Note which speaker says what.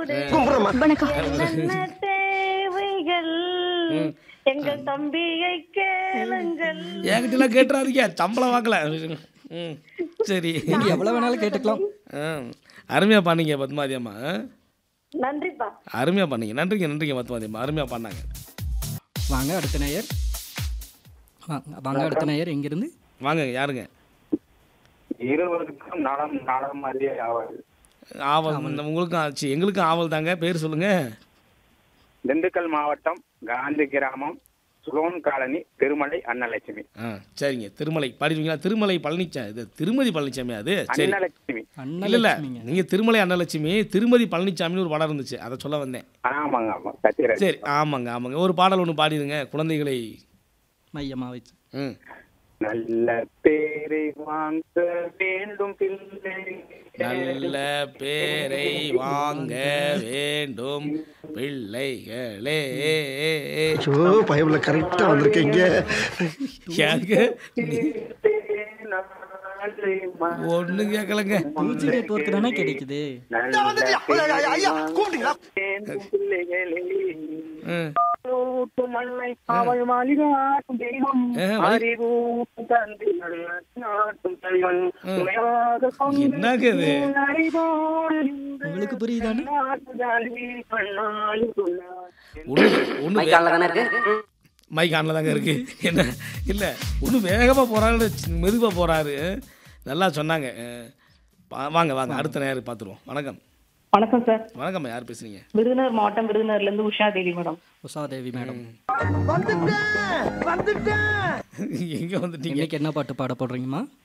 Speaker 1: வணக்கம்.
Speaker 2: என்னென்ன தேவைகள் எங்கள் தம்பியை கேளுங்கள்.
Speaker 3: என்கிட்டலாம் கேட்டுறாதீங்க, சம்பளம் வாங்கல. சரி,
Speaker 1: நீங்க எவ்வளவு வேணாலும் கேட்டுக்கலாம்.
Speaker 3: அருமையாக பண்ணீங்க பத்மாவதி அம்மா.
Speaker 2: நன்றிப்பா.
Speaker 3: அருமையாக பண்ணீங்க. நன்றிங்க நன்றிங்க பத்மாவதி அம்மா, அருமையாக பண்ணாங்க.
Speaker 1: வாங்க அடுத்த நேயர். வாங்க அடுத்த நேயர் எங்கிருந்து?
Speaker 3: வாங்க, யாருங்க?
Speaker 4: இருவருக்கும் நலம் நலம் அறிய ஆவல்.
Speaker 3: ஆவல் உங்களுக்கும் ஆச்சு, எங்களுக்கும் ஆவல் தாங்க. பேர் சொல்லுங்க.
Speaker 4: திண்டுக்கல் மாவட்டம் காந்தி கிராமம் சுலோன் காலனி திருமலை அன்னலட்சுமி.
Speaker 3: சரிங்க, திருமலை பாடிடுவீங்களா? திருமலை பழனிச்சாமி, இது திருமதி பழனிச்சாமி. அது சரி,
Speaker 4: அன்னலட்சுமி.
Speaker 3: இல்லை இல்லை, நீங்கள் திருமலை அன்னலட்சுமி, திருமதி பழனிச்சாமின்னு ஒரு படம் இருந்துச்சு, அதை சொல்ல வந்தேன்.
Speaker 4: ஆமாங்க ஆமாம் சத்யராஜ்.
Speaker 3: சரி, ஆமாங்க ஆமாங்க. ஒரு பாடல் ஒன்று பாடிடுங்க, குழந்தைகளை
Speaker 1: மையமா வச்சு.
Speaker 4: நல்ல பேரை வாங்க வேண்டும் பிள்ளை,
Speaker 3: நல்ல பேரை வாங்க வேண்டும் பிள்ளைகளே.
Speaker 5: பயவுல கரெக்டா வந்திருக்கீங்க.
Speaker 3: ஒண்ணு கேட்கலங்க.
Speaker 1: 2G நெட்வொர்க் தானே கிடைக்குது.
Speaker 3: என்னங்க இது?
Speaker 1: உங்களுக்கு புரியுதானே?
Speaker 3: மைக் ஆன்ல தாங்க இருக்கு. என்ன இல்லை, ஒன்றும் வேகமாக போகிறாரு, மெதுவாக போகிறாரு. நல்லா சொன்னாங்க. வாங்க வாங்க, அடுத்த நேரம் பார்த்துருவோம். வணக்கம்.
Speaker 6: வணக்கம் சார்.
Speaker 3: வணக்கம், யார் பேசுறீங்க?
Speaker 6: விருதுநகர் மாவட்டம், விருதுநகர்ல இருந்து உஷா தேவி மேடம்.
Speaker 1: உஷா தேவி மேடம்,
Speaker 3: எங்க வந்துட்டீங்க?
Speaker 1: இன்னைக்கு என்ன பாட்டு பாட போடுறீங்கம்மா?